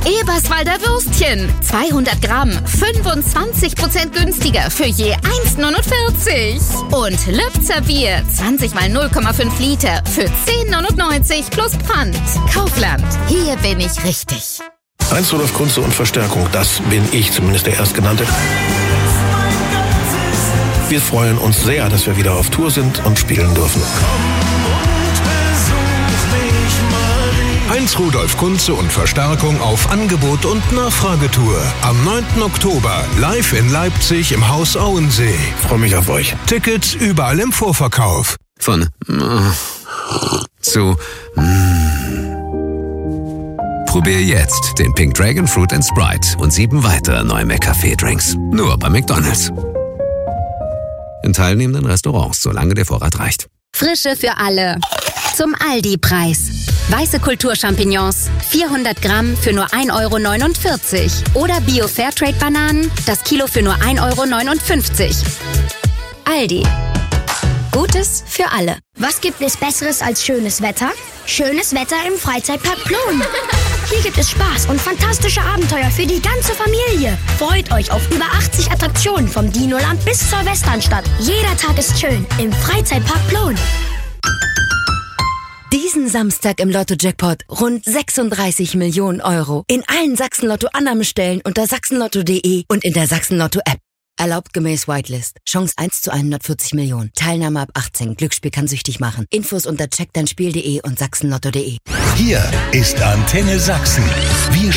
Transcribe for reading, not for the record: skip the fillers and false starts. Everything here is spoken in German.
Eberswalder Würstchen. 200 Gramm, 25% günstiger für je 1,49. Und Lübzer Bier, 20 mal 0,5 Liter für 10,99 plus Pfand. Kaufland, hier bin ich richtig. Heinz Rudolf Kunze und Verstärkung, das bin ich, zumindest der Erstgenannte. Wir freuen uns sehr, dass wir wieder auf Tour sind und spielen dürfen. Heinz Rudolf Kunze und Verstärkung auf Angebot und Nachfragetour. Am 9. Oktober live in Leipzig im Haus Auensee. Freue mich auf euch. Tickets überall im Vorverkauf. Von zu Probier jetzt den Pink Dragon Fruit & Sprite und 7 weitere neue McCafé-Drinks. Nur bei McDonald's. In teilnehmenden Restaurants, solange der Vorrat reicht. Frische für alle. Zum Aldi-Preis. Weiße Kulturchampignons, 400 Gramm für nur 1,49 €. Oder Bio-Fairtrade-Bananen, das Kilo für nur 1,59 €. Aldi. Gutes für alle. Was gibt es Besseres als schönes Wetter? Schönes Wetter im Freizeitpark Plon. Hier gibt es Spaß und fantastische Abenteuer für die ganze Familie. Freut euch auf über 80 Attraktionen vom Dinoland bis zur Westernstadt. Jeder Tag ist schön im Freizeitpark Plon. Diesen Samstag im Lotto-Jackpot rund 36 Millionen €. In allen Sachsen-Lotto-Annahmestellen unter sachsenlotto.de und in der Sachsen-Lotto-App. Erlaubt gemäß Whitelist. Chance 1 zu 140 Millionen. Teilnahme ab 18. Glücksspiel kann süchtig machen. Infos unter checkdeinspiel.de und sachsenlotto.de. Hier ist Antenne Sachsen. Wir